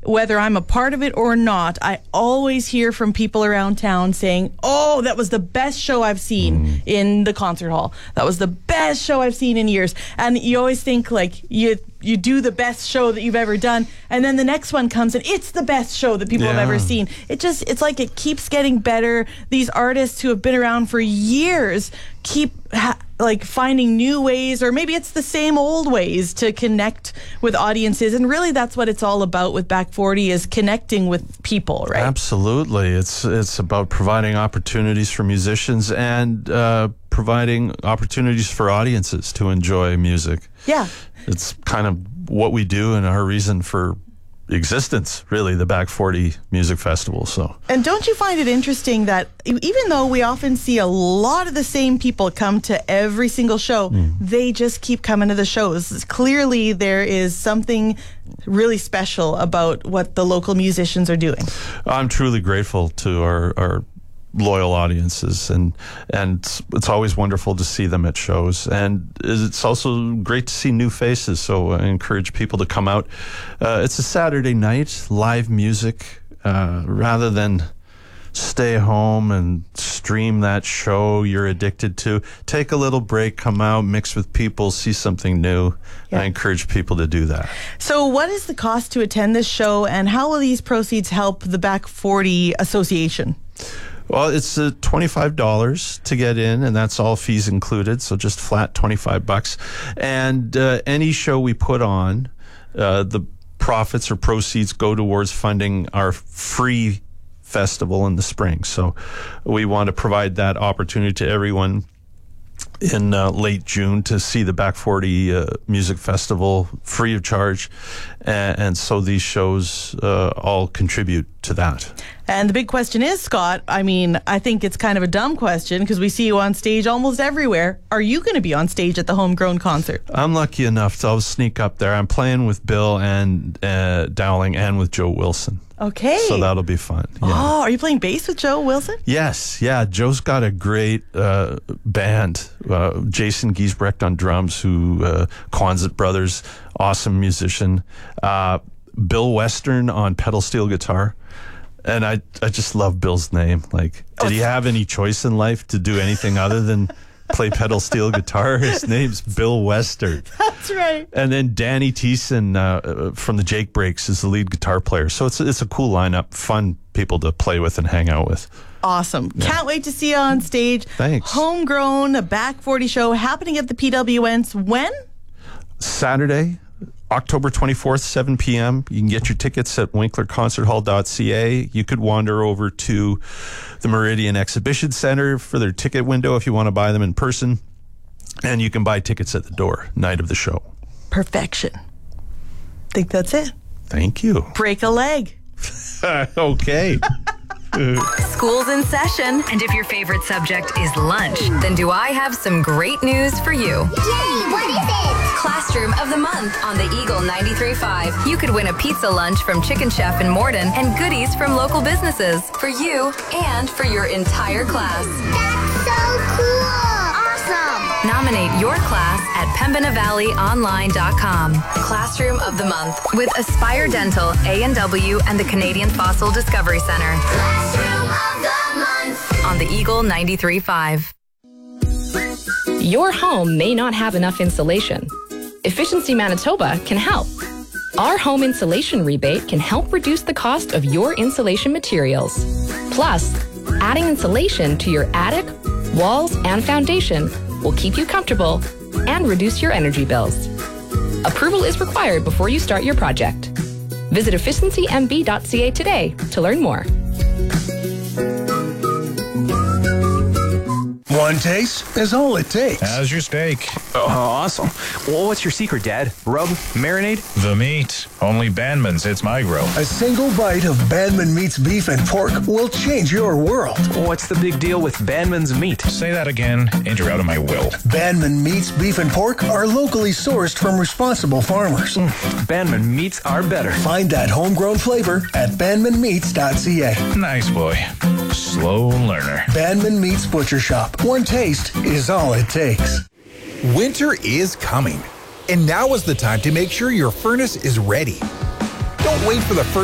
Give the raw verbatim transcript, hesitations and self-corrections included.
whether I'm a part of it or not, I always hear from people around town saying, oh, that was the best show I've seen mm. in the concert hall. That was the best show I've seen in years. And you always think like you you do the best show that you've ever done, and then the next one comes and it's the best show that people yeah. have ever seen. It just, it's like it keeps getting better. These artists who have been around for years keep ha- like finding new ways, or maybe it's the same old ways to connect with audiences. And really that's what it's all about with Back forty, is connecting with people, right? Absolutely. It's it's about providing opportunities for musicians and uh, providing opportunities for audiences to enjoy music. Yeah. It's kind of what we do and our reason for existence, really, the Back forty Music Festival. So, and don't you find it interesting that even though we often see a lot of the same people come to every single show, mm. they just keep coming to the shows? Clearly there is something really special about what the local musicians are doing. I'm truly grateful to our, our loyal audiences, and and it's always wonderful to see them at shows, and it's also great to see new faces. So I encourage people to come out. Uh, it's a Saturday night, live music, uh, rather than stay home and stream that show you're addicted to. Take a little break, come out, mix with people, see something new. Yeah. I encourage people to do that. So what is the cost to attend this show, and how will these proceeds help the Back forty Association? Well, it's uh, twenty-five dollars to get in, and that's all fees included, so just flat twenty-five bucks. And uh, any show we put on, uh, the profits or proceeds go towards funding our free festival in the spring. So we want to provide that opportunity to everyone in uh, late June to see the Back forty uh, Music Festival free of charge, and, and so these shows uh, all contribute to that. And the big question is, Scott, I mean, I think it's kind of a dumb question because we see you on stage almost everywhere. Are you going to be on stage at the Homegrown concert? I'm lucky enough to I'll sneak up there. I'm playing with Bill and uh, Dowling and with Joe Wilson. Okay. So that'll be fun. Yeah. Oh, are you playing bass with Joe Wilson? Yes. Yeah. Joe's got a great uh, band. Uh, Jason Giesbrecht on drums, who uh, Quonset Brothers, awesome musician. Uh, Bill Western on pedal steel guitar. And I, I just love Bill's name. Like, did he have any choice in life to do anything other than play pedal steel guitar? His name's Bill Western. That's right. And then Danny Thiessen uh, from the Jake Breaks is the lead guitar player. So it's it's a cool lineup, fun people to play with and hang out with. Awesome. Yeah. Can't wait to see you on stage. Thanks. Homegrown, a Back forty show happening at the P W Ns. When? Saturday, October twenty-fourth, seven p.m. You can get your tickets at winkler concert hall dot c a. You could wander over to the Meridian Exhibition Center for their ticket window if you want to buy them in person. And you can buy tickets at the door, night of the show. Perfection. Think that's it. Thank you. Break a leg. Okay. School's in session, and if your favorite subject is lunch, then do I have some great news for you. Yay, what is it? Classroom of the Month on the Eagle ninety-three point five. You could win a pizza lunch from Chicken Chef in Morden and goodies from local businesses for you and for your entire class. That's so cool! Awesome! Nominate your class at pembina valley online dot com. Classroom of the Month with Aspire Dental, A and W, and the Canadian Fossil Discovery Center. Classroom of the Month on the Eagle ninety-three point five. Your home may not have enough insulation. Efficiency Manitoba can help. Our home insulation rebate can help reduce the cost of your insulation materials. Plus, adding insulation to your attic, walls, and foundation will keep you comfortable and reduce your energy bills. Approval is required before you start your project. Visit efficiency m b dot c a today to learn more. One taste is all it takes. How's your steak? Oh, awesome. Well, what's your secret, Dad? Rub? Marinade? The meat. Only Bandman's hits my grill. A single bite of Bandman Meat's beef and pork will change your world. What's the big deal with Bandman's meat? Say that again, and you're out of my will. Bandman Meat's beef and pork are locally sourced from responsible farmers. Mm, Bandman Meats are better. Find that homegrown flavor at bandman meats dot c a. Nice boy. Slow learner. Bandman Meats Butcher Shop. One taste is all it takes. Winter is coming, and now is the time to make sure your furnace is ready. Don't wait for the first